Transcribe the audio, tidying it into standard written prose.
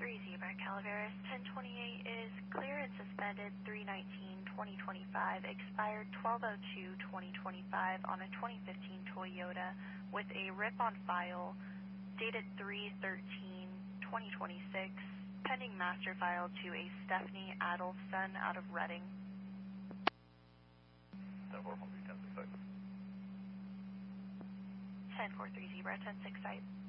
Zebra Calaveras 1028 is clear and suspended 3/19/2025, expired 12/02/2025 on a 2015 Toyota with a RIP on file, dated 3/13/2026, pending master file to a Stephanie Adelson out of Reading. 10-4, 10-6. 1043 Zebra 10-6 site.